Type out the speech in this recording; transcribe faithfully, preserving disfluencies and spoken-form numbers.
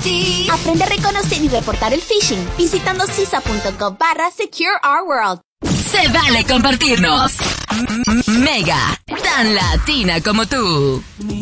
Aprende a reconocer y reportar el phishing visitando sisa.gov barra Secure Our World. Se vale compartirnos. Mega, tan latina como tú.